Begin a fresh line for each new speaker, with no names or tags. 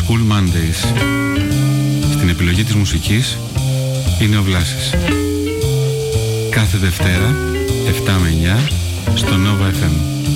School Mondays. Στην επιλογή της μουσικής είναι ο Βλάσης. Κάθε Δευτέρα 7 με 9 στο Nova FM.